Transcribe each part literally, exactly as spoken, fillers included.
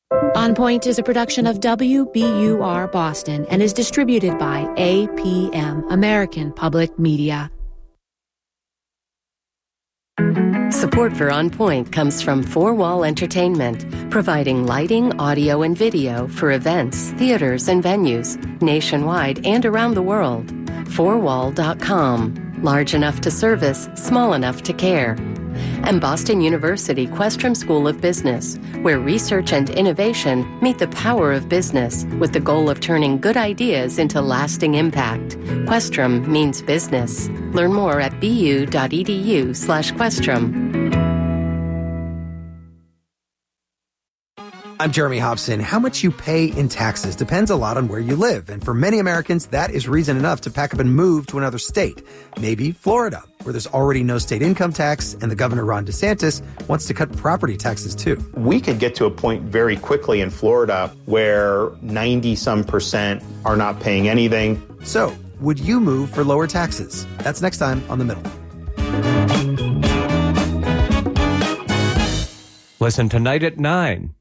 On Point is a production of W B U R Boston and is distributed by A P M, American Public Media. Support for On Point comes from Four Wall Entertainment, providing lighting, audio, and video for events, theaters, and venues nationwide and around the world. four wall dot com. Large enough to service, small enough to care. And Boston University Questrom School of Business, where research and innovation meet the power of business with the goal of turning good ideas into lasting impact. Questrom means business. Learn more at bu.edu slash Questrom. I'm Jeremy Hobson. How much you pay in taxes depends a lot on where you live. And for many Americans, that is reason enough to pack up and move to another state. Maybe Florida, where there's already no state income tax, and the governor, Ron DeSantis, wants to cut property taxes too. We could get to a point very quickly in Florida where ninety some percent are not paying anything. So, would you move for lower taxes? That's next time on The Middle. Listen tonight at nine.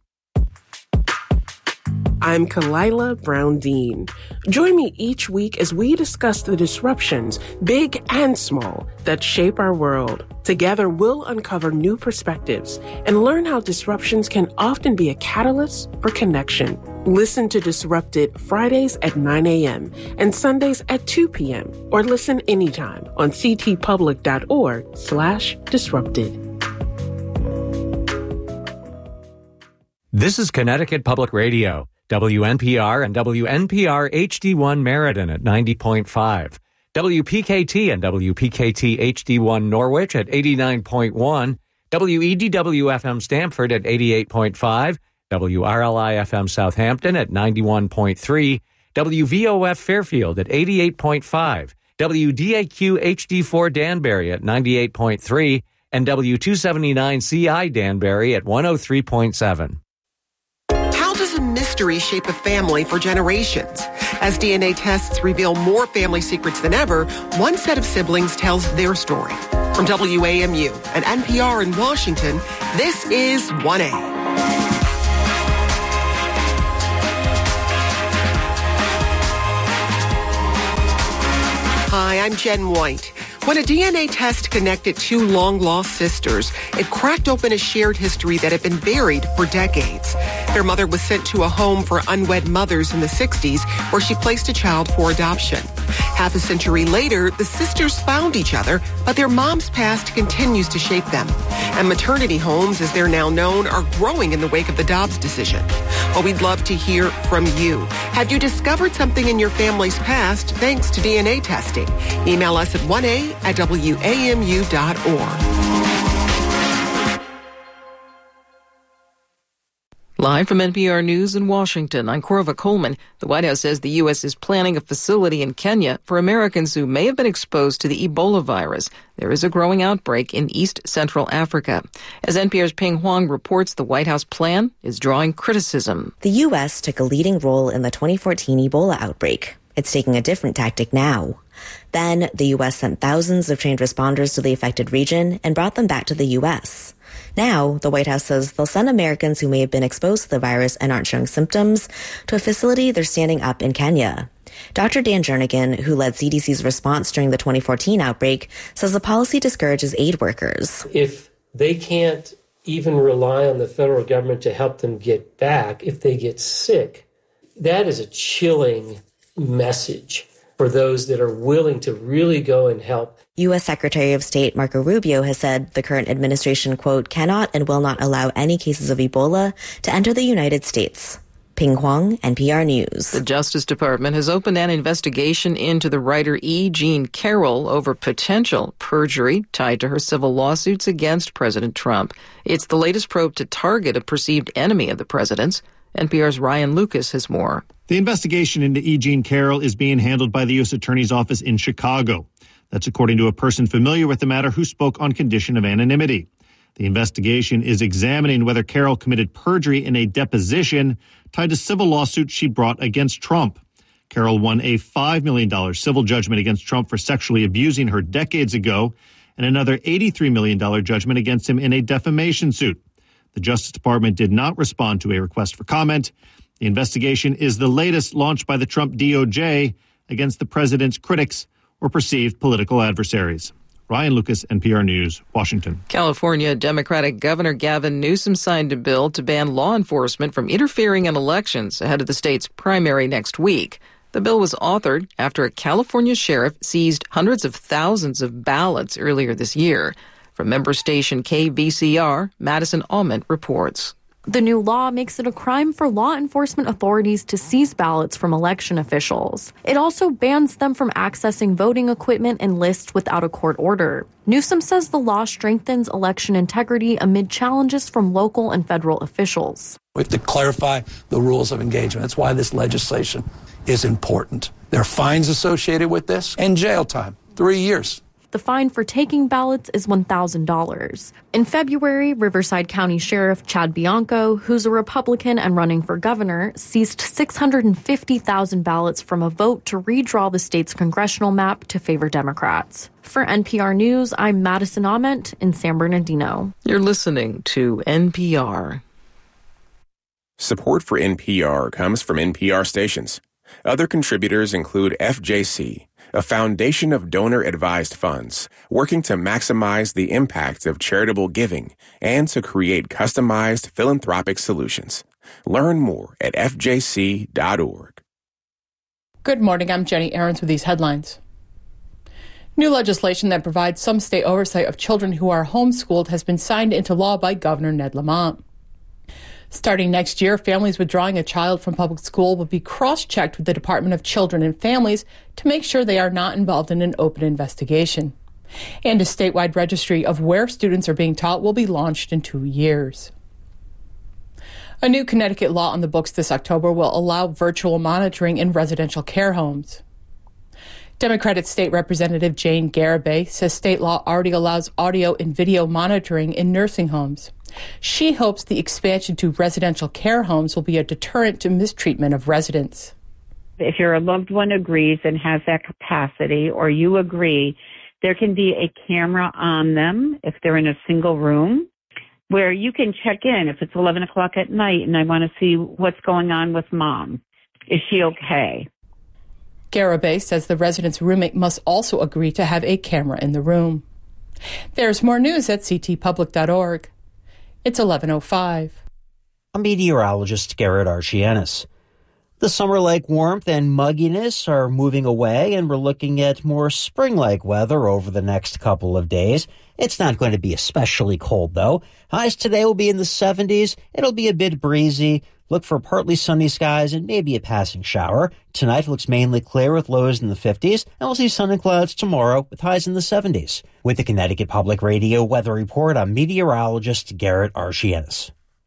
I'm Kalila Brown-Dean. Join me each week as we discuss the disruptions, big and small, that shape our world. Together, we'll uncover new perspectives and learn how disruptions can often be a catalyst for connection. Listen to Disrupted Fridays at nine a.m. and Sundays at two p.m. or listen anytime on ctpublic.org slash disrupted. This is Connecticut Public Radio. W N P R and W N P R H D one Meriden at ninety point five. W P K T and W P K T H D one Norwich at eighty-nine point one. W E D W F M Stamford at eighty-eight point five. W R L I F M Southampton at ninety-one point three. W V O F Fairfield at eighty-eight point five. W D A Q H D four Danbury at ninety-eight point three. And W two seventy-nine C I Danbury at one oh three point seven. How does a mystery shape a family for generations? As D N A tests reveal more family secrets than ever, one set of siblings tells their story. From W A M U and N P R in Washington, this is one A. Hi, I'm Jen White. When a D N A test connected two long-lost sisters, it cracked open a shared history that had been buried for decades. Their mother was sent to a home for unwed mothers in the sixties, where she placed a child for adoption. Half a century later, the sisters found each other, but their mom's past continues to shape them. And maternity homes, as they're now known, are growing in the wake of the Dobbs decision. Well, we'd love to hear from you. Have you discovered something in your family's past thanks to D N A testing? Email us at one A at W A M U dot org. Live from N P R News in Washington, I'm Corva Coleman. The White House says the U S is planning a facility in Kenya for Americans who may have been exposed to the Ebola virus. There is a growing outbreak in East Central Africa. As N P R's Ping Huang reports, the White House plan is drawing criticism. The U S took a leading role in the twenty fourteen Ebola outbreak. It's taking a different tactic now. Then, the U S sent thousands of trained responders to the affected region and brought them back to the U S. Now, the White House says they'll send Americans who may have been exposed to the virus and aren't showing symptoms to a facility they're standing up in Kenya. Doctor Dan Jernigan, who led C D C's response during the twenty fourteen outbreak, says the policy discourages aid workers. If they can't even rely on the federal government to help them get back, if they get sick, that is a chilling message for those that are willing to really go and help. U S Secretary of State Marco Rubio has said the current administration, quote, cannot and will not allow any cases of Ebola to enter the United States. Ping Huang, N P R News. The Justice Department has opened an investigation into the writer E. Jean Carroll over potential perjury tied to her civil lawsuits against President Trump. It's the latest probe to target a perceived enemy of the president's. N P R's Ryan Lucas has more. The investigation into E. Jean Carroll is being handled by the U S Attorney's Office in Chicago. That's according to a person familiar with the matter who spoke on condition of anonymity. The investigation is examining whether Carroll committed perjury in a deposition tied to civil lawsuits she brought against Trump. Carroll won a five million dollars civil judgment against Trump for sexually abusing her decades ago and another eighty-three million dollars judgment against him in a defamation suit. The Justice Department did not respond to a request for comment. The investigation is the latest launched by the Trump D O J against the president's critics or perceived political adversaries. Ryan Lucas, N P R News, Washington. California Democratic Governor Gavin Newsom signed a bill to ban law enforcement from interfering in elections ahead of the state's primary next week. The bill was authored after a California sheriff seized hundreds of thousands of ballots earlier this year. From member station K V C R, Madison Almond reports. The new law makes it a crime for law enforcement authorities to seize ballots from election officials. It also bans them from accessing voting equipment and lists without a court order. Newsom says the law strengthens election integrity amid challenges from local and federal officials. We have to clarify the rules of engagement. That's why this legislation is important. There are fines associated with this and jail time, three years. The fine for taking ballots is one thousand dollars. In February, Riverside County Sheriff Chad Bianco, who's a Republican and running for governor, seized six hundred fifty thousand ballots from a vote to redraw the state's congressional map to favor Democrats. For N P R News, I'm Madison Ament in San Bernardino. You're listening to N P R. Support for N P R comes from N P R stations. Other contributors include F J C, a foundation of donor-advised funds working to maximize the impact of charitable giving and to create customized philanthropic solutions. Learn more at F J C dot org. Good morning. I'm Jenny Ahrens with these headlines. New legislation that provides some state oversight of children who are homeschooled has been signed into law by Governor Ned Lamont. Starting next year, families withdrawing a child from public school will be cross-checked with the Department of Children and Families to make sure they are not involved in an open investigation. And a statewide registry of where students are being taught will be launched in two years. A new Connecticut law on the books this October will allow virtual monitoring in residential care homes. Democratic State Representative Jane Garibay says state law already allows audio and video monitoring in nursing homes. She hopes the expansion to residential care homes will be a deterrent to mistreatment of residents. If your loved one agrees and has that capacity, or you agree, there can be a camera on them if they're in a single room where you can check in if it's eleven o'clock at night and I want to see what's going on with mom. Is she okay? Garibay says the resident's roommate must also agree to have a camera in the room. There's more news at c t public dot org. It's eleven oh five. I'm meteorologist Garrett Archianis. The summer-like warmth and mugginess are moving away, and we're looking at more spring-like weather over the next couple of days. It's not going to be especially cold, though. Highs today will be in the seventies. It'll be a bit breezy. Look for partly sunny skies and maybe a passing shower. Tonight looks mainly clear with lows in the fifties, and we'll see sun and clouds tomorrow with highs in the seventies. With the Connecticut Public Radio Weather Report, I'm meteorologist Garrett Archianis.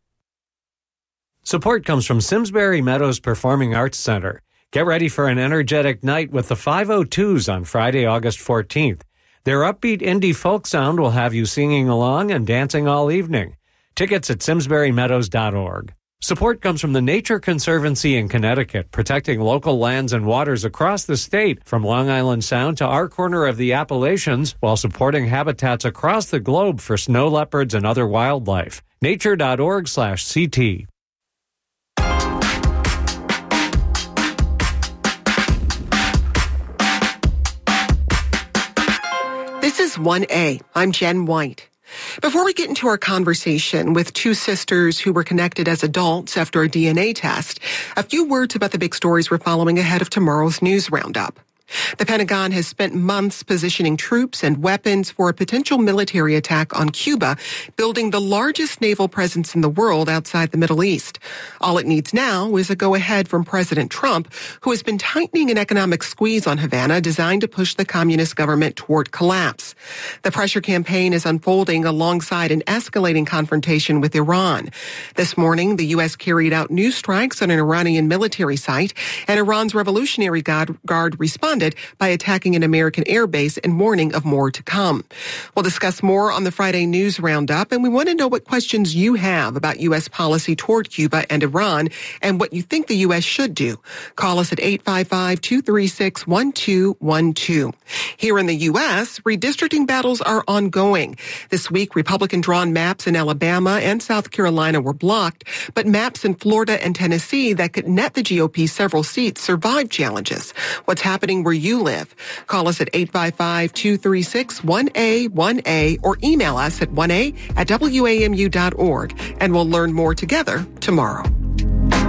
Support comes from Simsbury Meadows Performing Arts Center. Get ready for an energetic night with the five oh twos on Friday, August fourteenth. Their upbeat indie folk sound will have you singing along and dancing all evening. Tickets at simsbury meadows dot org. Support comes from the Nature Conservancy in Connecticut, protecting local lands and waters across the state, from Long Island Sound to our corner of the Appalachians, while supporting habitats across the globe for snow leopards and other wildlife. nature dot org slash CT. This is one A. I'm Jen White. Before we get into our conversation with two sisters who were connected as adults after a D N A test, a few words about the big stories we're following ahead of tomorrow's news roundup. The Pentagon has spent months positioning troops and weapons for a potential military attack on Cuba, building the largest naval presence in the world outside the Middle East. All it needs now is a go-ahead from President Trump, who has been tightening an economic squeeze on Havana designed to push the communist government toward collapse. The pressure campaign is unfolding alongside an escalating confrontation with Iran. This morning, the U S carried out new strikes on an Iranian military site, and Iran's Revolutionary Guard, Guard responded responded by attacking an American airbase and warning of more to come. We'll discuss more on the Friday News Roundup, and we want to know what questions you have about U S policy toward Cuba and Iran and what you think the U S should do. Call us at eight five five, two three six, one two one two. Here in the U S, redistricting battles are ongoing. This week, Republican-drawn maps in Alabama and South Carolina were blocked, but maps in Florida and Tennessee that could net the G O P several seats survived challenges. What's happening where you live? Call us at eight five five, two three six, one A one A or email us at one A at W A M U dot org, and we'll learn more together tomorrow.